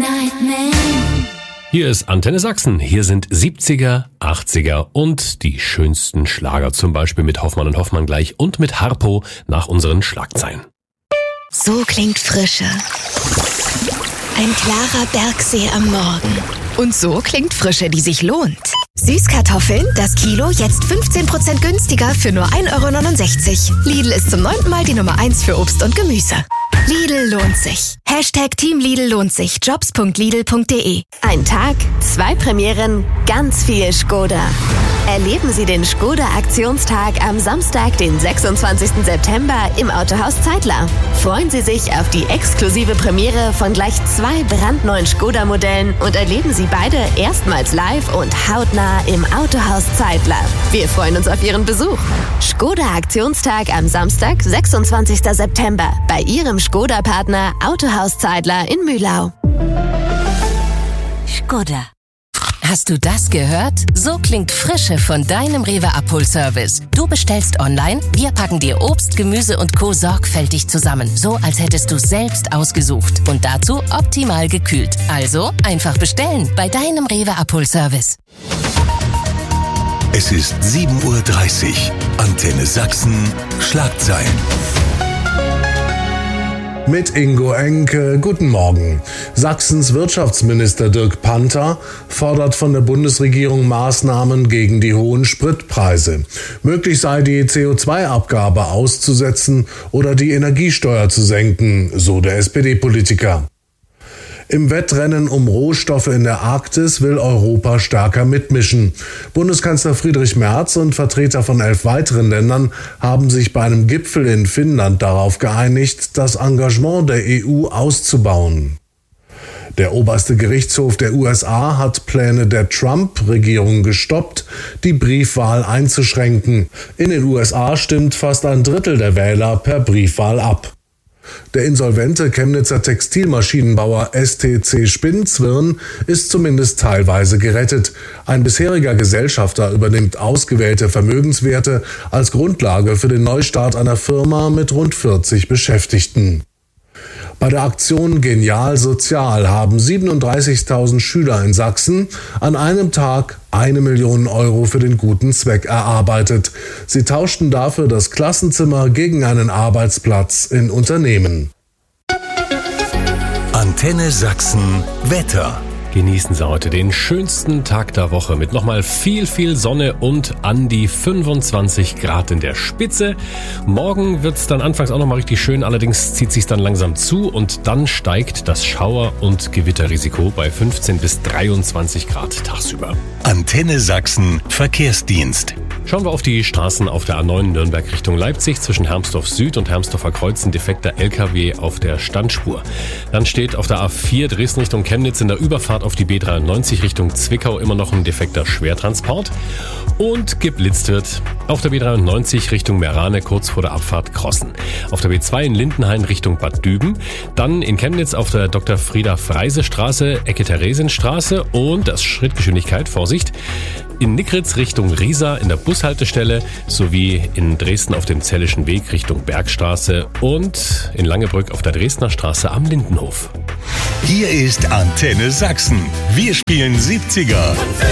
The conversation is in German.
Nightman. Hier ist Antenne Sachsen. Hier sind 70er, 80er und die schönsten Schlager. Zum Beispiel mit Hoffmann und Hoffmann gleich und mit Harpo nach unseren Schlagzeilen. So klingt Frische. Ein klarer Bergsee am Morgen. Und so klingt Frische, die sich lohnt. Süßkartoffeln, das Kilo jetzt 15% günstiger für nur 1,69 €. Lidl ist zum 9. Mal die Nummer 1 für Obst und Gemüse. Lidl lohnt sich. #Team Lidl lohnt sich. Jobs.lidl.de. Ein Tag, 2 Premieren, ganz viel Škoda. Erleben Sie den Škoda-Aktionstag am Samstag, den 26. September im Autohaus Zeitler. Freuen Sie sich auf die exklusive Premiere von gleich 2 brandneuen Škoda-Modellen und erleben Sie beide erstmals live und hautnah im Autohaus Zeitler. Wir freuen uns auf Ihren Besuch. Škoda-Aktionstag am Samstag, 26. September bei Ihrem Škoda-Partner Autohaus Zeitler in Mühlau. Škoda. Hast du das gehört? So klingt Frische von deinem Rewe-Abholservice. Du bestellst online, wir packen dir Obst, Gemüse und Co. sorgfältig zusammen. So, als hättest du selbst ausgesucht. Und dazu optimal gekühlt. Also einfach bestellen bei deinem Rewe-Abholservice. Es ist 7:30 Uhr. Antenne Sachsen. Schlagzeilen. Mit Ingo Enke, guten Morgen. Sachsens Wirtschaftsminister Dirk Panther fordert von der Bundesregierung Maßnahmen gegen die hohen Spritpreise. Möglich sei die CO2-Abgabe auszusetzen oder die Energiesteuer zu senken, so der SPD-Politiker. Im Wettrennen um Rohstoffe in der Arktis will Europa stärker mitmischen. Bundeskanzler Friedrich Merz und Vertreter von 11 weiteren Ländern haben sich bei einem Gipfel in Finnland darauf geeinigt, das Engagement der EU auszubauen. Der oberste Gerichtshof der USA hat Pläne der Trump-Regierung gestoppt, die Briefwahl einzuschränken. In den USA stimmt fast ein Drittel der Wähler per Briefwahl ab. Der insolvente Chemnitzer Textilmaschinenbauer STC Spinnzwirn ist zumindest teilweise gerettet. Ein bisheriger Gesellschafter übernimmt ausgewählte Vermögenswerte als Grundlage für den Neustart einer Firma mit rund 40 Beschäftigten. Bei der Aktion Genial Sozial haben 37.000 Schüler in Sachsen an einem Tag 1 Million € für den guten Zweck erarbeitet. Sie tauschten dafür das Klassenzimmer gegen einen Arbeitsplatz in Unternehmen. Antenne Sachsen. Wetter. Genießen Sie heute den schönsten Tag der Woche mit nochmal viel Sonne und an die 25 Grad in der Spitze. Morgen wird es dann anfangs auch nochmal richtig schön, allerdings zieht sich dann langsam zu und dann steigt das Schauer- und Gewitterrisiko bei 15 bis 23 Grad tagsüber. Antenne Sachsen. Verkehrsdienst. Schauen wir auf die Straßen auf der A9 Nürnberg Richtung Leipzig. Zwischen Hermsdorf Süd und Hermsdorfer Kreuz ein defekter LKW auf der Standspur. Dann steht auf der A4 Dresden Richtung Chemnitz in der Überfahrt auf die B93 Richtung Zwickau immer noch ein defekter Schwertransport. Und geblitzt wird auf der B93 Richtung Meerane kurz vor der Abfahrt Krossen. Auf der B2 in Lindenhain Richtung Bad Düben. Dann in Chemnitz auf der Dr. Frieda Freise Straße, Ecke Theresienstraße und das Schrittgeschwindigkeit, Vorsicht, in Nickritz Richtung Riesa in der Bushaltestelle sowie in Dresden auf dem Zellischen Weg Richtung Bergstraße und in Langebrück auf der Dresdner Straße am Lindenhof. Hier ist Antenne Sachsen. Wir spielen 70er.